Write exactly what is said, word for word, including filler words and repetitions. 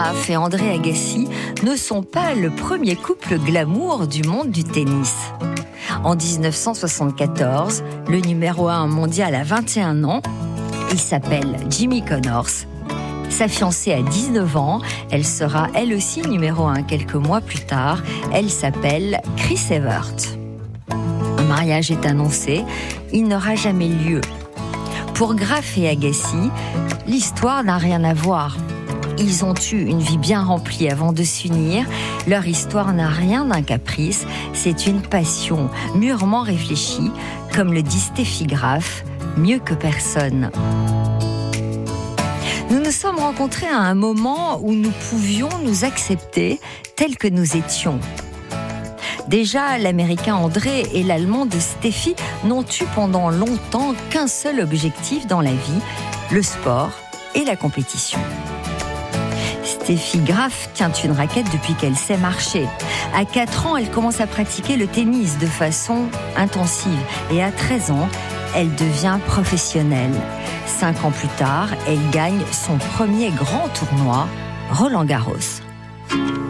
Graf et André Agassi ne sont pas le premier couple glamour du monde du tennis. En dix-neuf cent soixante-quatorze, le numéro un mondial a vingt et un ans. Il s'appelle Jimmy Connors. Sa fiancée a dix-neuf ans. Elle sera elle aussi numéro un quelques mois plus tard. Elle s'appelle Chris Evert. Un mariage est annoncé. Il n'aura jamais lieu. Pour Graf et Agassi, l'histoire n'a rien à voir. Ils ont eu une vie bien remplie avant de s'unir. Leur histoire n'a rien d'un caprice. C'est une passion mûrement réfléchie, comme le dit Steffi Graf, mieux que personne. Nous nous sommes rencontrés à un moment où nous pouvions nous accepter tels que nous étions. Déjà, l'Américain André et l'Allemande Steffi n'ont eu pendant longtemps qu'un seul objectif dans la vie, le sport et la compétition. Steffi Graf tient une raquette depuis qu'elle sait marcher. À quatre ans, elle commence à pratiquer le tennis de façon intensive. Et à treize ans, elle devient professionnelle. Cinq ans plus tard, elle gagne son premier grand tournoi, Roland Garros.